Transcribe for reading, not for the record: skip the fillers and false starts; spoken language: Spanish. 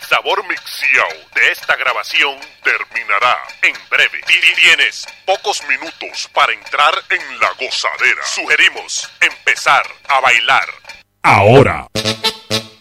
sabor mixiao de esta grabación terminará en breve. Y tienes pocos minutos para entrar en la gozadera. Sugerimos empezar a bailar ahora.